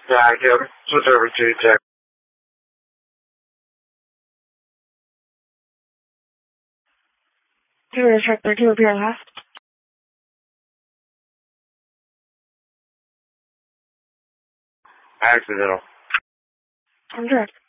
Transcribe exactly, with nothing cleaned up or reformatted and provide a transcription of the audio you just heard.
Yeah, I can switch over to text. Do you want to check thirty will be our last? Accidental. I'm good.